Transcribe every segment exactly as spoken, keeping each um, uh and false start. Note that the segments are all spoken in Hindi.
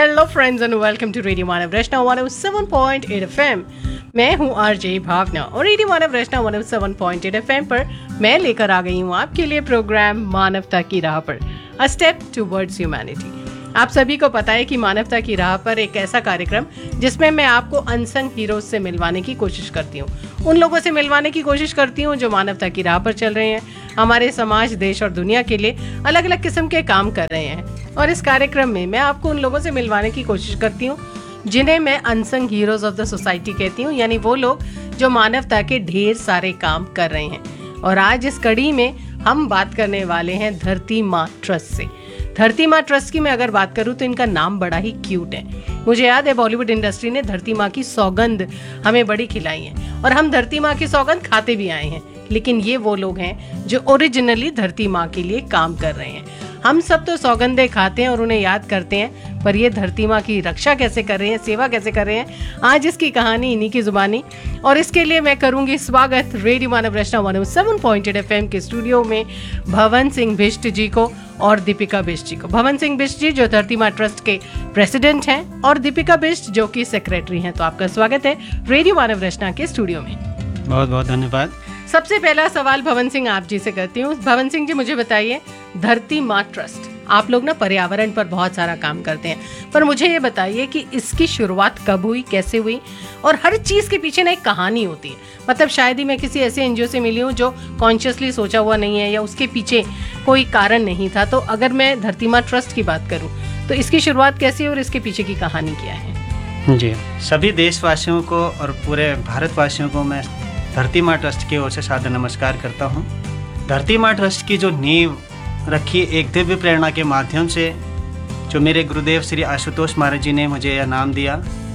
Hello friends and welcome to radio Manav Rachna one O seven point eight F M. मैं हूं आरजे भावना और रेडियो मानव रचना one O seven point eight F M पर मैं लेकर आ गई हूं आपके लिए प्रोग्राम मानवता की राह पर, अ स्टेप टुवर्ड्स ह्यूमैनिटी। आप सभी को पता है कि मानवता की राह पर एक ऐसा कार्यक्रम जिसमें मैं आपको अनसंग हीरोज से मिलवाने की कोशिश करती हूँ, उन लोगों से मिलवाने की कोशिश करती हूँ जो मानवता की राह पर चल रहे हैं, हमारे समाज, देश और दुनिया के लिए अलग अलग किस्म के काम कर रहे हैं। और इस कार्यक्रम में मैं आपको उन लोगों से मिलवाने की कोशिश करती हूँ जिन्हें मैं unsung heroes of the society कहती हूँ, यानी वो लोग जो मानवता के ढेर सारे काम कर रहे हैं। और आज इस कड़ी में हम बात करने वाले हैं धरती माँ ट्रस्ट से। धरती माँ ट्रस्ट की मैं अगर बात करूं तो इनका नाम बड़ा ही क्यूट है। मुझे याद है बॉलीवुड इंडस्ट्री ने धरती माँ की सौगंध हमें बड़ी खिलाई है और हम धरती माँ की सौगंध खाते भी आए हैं, लेकिन ये वो लोग हैं जो ओरिजिनली धरती माँ के लिए काम कर रहे हैं। हम सब तो सौगंधे खाते हैं और उन्हें याद करते हैं, पर ये धरती माँ की रक्षा कैसे कर रहे हैं, सेवा कैसे कर रहे हैं, आज इसकी कहानी इन्हीं की जुबानी। और इसके लिए मैं करूंगी स्वागत रेडियो मानव रचना one O seven point eight F M के स्टूडियो में भवन सिंह बिष्ट जी को और दीपिका बिष्ट जी को। भवन सिंह बिष्ट जी जो धरती माँ ट्रस्ट के प्रेसिडेंट हैं और दीपिका बिष्ट जो कि सेक्रेटरी हैं। तो आपका स्वागत है रेडियो मानव रचना के स्टूडियो में। बहुत बहुत धन्यवाद। सबसे पहला सवाल भवन सिंह आप जी से करती हूँ। भवन सिंह जी मुझे बताइए, धरती माँ ट्रस्ट, आप लोग ना पर्यावरण पर बहुत सारा काम करते हैं, पर मुझे ये बताइए कि इसकी शुरुआत कब हुई, कैसे हुई? और हर चीज के पीछे ना एक कहानी होती है। मतलब शायद ही मैं किसी ऐसे एनजीओ से मिली हूँ जो कॉन्शियसली सोचा हुआ नहीं है या उसके पीछे कोई कारण नहीं था। तो अगर मैं धरती माँ ट्रस्ट की बात करूँ तो इसकी शुरुआत कैसी है और इसके पीछे की कहानी क्या है? जी, सभी देशवासियों को और पूरे भारतवासियों को मैं धरती माँ ट्रस्ट की ओर से सादर नमस्कार करता हूँ। धरती माँ ट्रस्ट की जो नींव रखी एक दिव्य प्रेरणा के माध्यम से, जो मेरे गुरुदेव श्री आशुतोष महाराज जी ने मुझे यह नाम दिया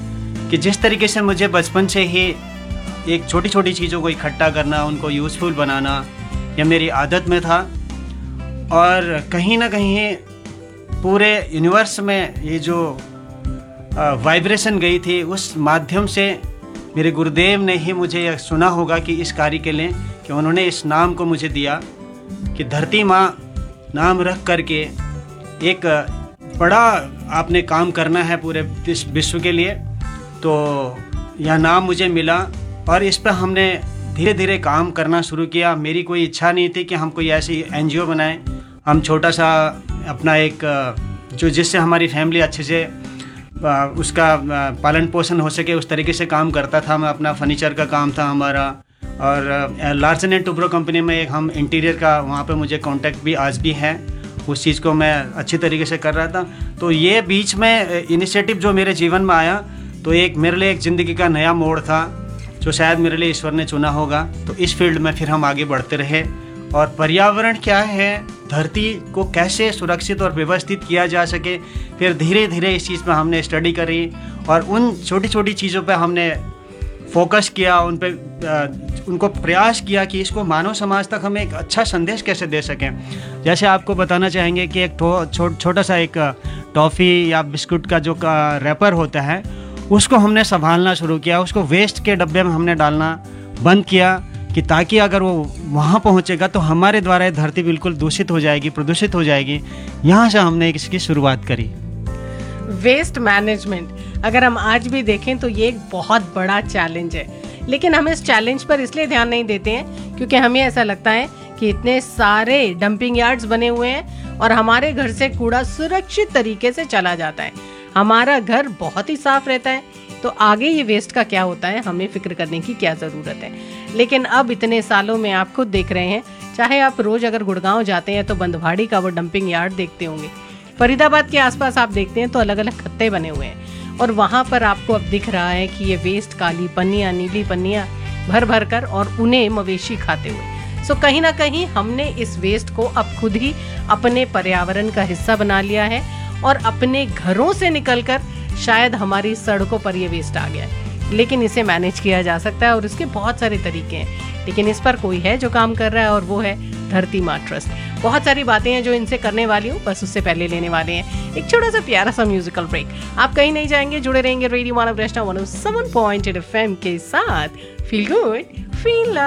कि जिस तरीके से मुझे बचपन से ही एक छोटी छोटी चीज़ों को इकट्ठा करना, उनको यूज़फुल बनाना, यह मेरी आदत में था। और कहीं ना कहीं पूरे यूनिवर्स में ये जो वाइब्रेशन गई थी, उस माध्यम से मेरे गुरुदेव ने ही मुझे यह सुना होगा कि इस कार्य के लिए कि उन्होंने इस नाम को मुझे दिया कि धरती माँ नाम रख करके एक बड़ा आपने काम करना है पूरे विश्व के लिए। तो यह नाम मुझे मिला और इस पर हमने धीरे धीरे काम करना शुरू किया। मेरी कोई इच्छा नहीं थी कि हम कोई ऐसी एनजीओ बनाएं। हम छोटा सा अपना एक जो जिससे हमारी फैमिली अच्छे से उसका पालन पोषण हो सके उस तरीके से काम करता था। मैं अपना फर्नीचर का काम था हमारा, और लार्सन एंड टुब्रो कंपनी में एक हम इंटीरियर का, वहाँ पे मुझे कांटेक्ट भी आज भी है। उस चीज़ को मैं अच्छी तरीके से कर रहा था। तो ये बीच में इनिशिएटिव जो मेरे जीवन में आया, तो एक मेरे लिए एक ज़िंदगी का नया मोड़ था जो शायद मेरे लिए ईश्वर ने चुना होगा। तो इस फील्ड में फिर हम आगे बढ़ते रहे। और पर्यावरण क्या है, धरती को कैसे सुरक्षित और व्यवस्थित किया जा सके, फिर धीरे धीरे इस चीज़ पर हमने स्टडी करी और उन छोटी छोटी चीज़ों पर हमने फोकस किया, उन पे उनको प्रयास किया कि इसको मानव समाज तक हम एक अच्छा संदेश कैसे दे सकें। जैसे आपको बताना चाहेंगे कि एक छो, छोटा सा एक टॉफ़ी या बिस्कुट का जो रैपर होता है, उसको हमने संभालना शुरू किया। उसको वेस्ट के डब्बे में हमने डालना बंद किया कि ताकि अगर वो वहाँ पहुँचेगा तो हमारे द्वारा धरती बिल्कुल दूषित हो जाएगी, प्रदूषित हो जाएगी। यहाँ से हमने इसकी शुरुआत करी। वेस्ट मैनेजमेंट अगर हम आज भी देखें तो ये एक बहुत बड़ा चैलेंज है, लेकिन हम इस चैलेंज पर इसलिए ध्यान नहीं देते हैं क्योंकि हमें ऐसा लगता है कि इतने सारे डंपिंग यार्ड्स बने हुए हैं और हमारे घर से कूड़ा सुरक्षित तरीके से चला जाता है, हमारा घर बहुत ही साफ रहता है, तो आगे ये वेस्ट का क्या होता है हमें फिक्र करने की क्या ज़रूरत है। लेकिन अब इतने सालों में आप खुद देख रहे हैं, चाहे आप रोज़ अगर गुड़गांव जाते हैं तो बंदवाड़ी का वो डंपिंग यार्ड देखते होंगे, फरीदाबाद के आसपास आप देखते हैं तो अलग अलग खत्ते बने हुए हैं और वहाँ पर आपको अब दिख रहा है कि ये वेस्ट, काली पन्नियाँ, नीली पन्नियाँ भर भर कर और उन्हें मवेशी खाते हुए। सो कहीं ना कहीं हमने इस वेस्ट को अब खुद ही अपने पर्यावरण का हिस्सा बना लिया है और अपने घरों से निकलकर शायद हमारी सड़कों पर ये वेस्ट आ गया है। लेकिन इसे मैनेज किया जा सकता है और इसके बहुत सारे तरीके हैं, लेकिन इस पर कोई है जो काम कर रहा है और वो है धरती माँ ट्रस्ट। बहुत सारी बातें हैं जो इनसे करने वाली हूँ, बस उससे पहले लेने वाले हैं एक छोटा सा प्यारा सा म्यूजिकल ब्रेक। आप कहीं नहीं जाएंगे, जुड़े रहेंगे रेडियो मानव रचना one O seven point eight F M के साथ। Feel good, feel